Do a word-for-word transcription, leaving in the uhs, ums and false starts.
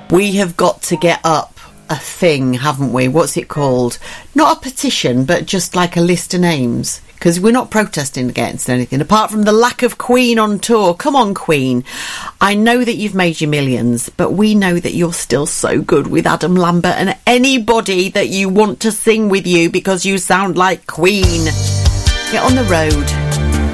We have got to get up a thing, haven't we? What's it called? Not a petition, but just like a list of names. Because we're not protesting against anything, apart from the lack of Queen on tour. Come on, Queen. I know that you've made your millions, but we know that you're still so good with Adam Lambert and anybody that you want to sing with you because you sound like Queen. Get on the road.